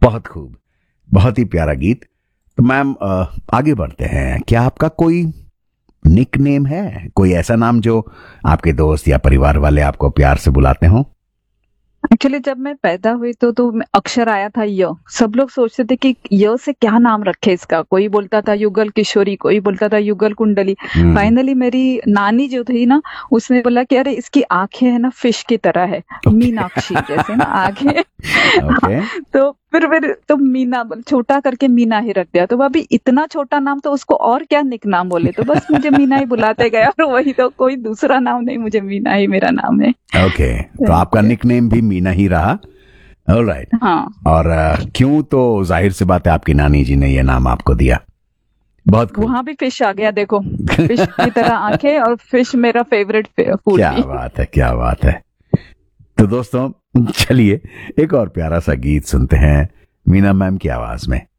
बहुत खूब, बहुत ही प्यारा गीत। तो मैम आगे बढ़ते हैं। क्या आपका कोई निक नेम है, कोई ऐसा नाम जो आपके दोस्त या परिवार वाले आपको प्यार से बुलाते हो? एक्चुअली जब मैं पैदा हुई अक्षर आया था य। सब लोग सोचते थे कि य से क्या नाम रखे इसका। कोई बोलता था युगल किशोरी, कोई बोलता था युगल कुंडली। हम्म। फाइनली मेरी नानी जो थी ना, उसने बोला कि अरे इसकी आंखें है ना फिश की तरह है, ओके। मीनाक्षी जैसे ना आंखें। ओके। तो फिर तो मीना छोटा करके मीना ही रख दिया। तो अभी इतना छोटा नाम, तो उसको और क्या निक नाम बोले, तो बस मुझे मीना ही बुलाते गए। और वही तो, कोई दूसरा नाम नहीं, मुझे मीना ही मेरा नाम है। ओके, तो आपका निक नेम भी मीना ही रहा। ऑलराइट। हाँ। और क्यों, तो जाहिर सी बात है आपकी नानी जी ने ये नाम आपको दिया। बहुत खूब। वहां भी फिश आ गया, देखो। फिश की तरह आंखें, और फिश मेरा फेवरेट फूड क्या भी। बात है, क्या बात है। तो दोस्तों चलिए एक और प्यारा सा गीत सुनते हैं मीना मैम की आवाज में।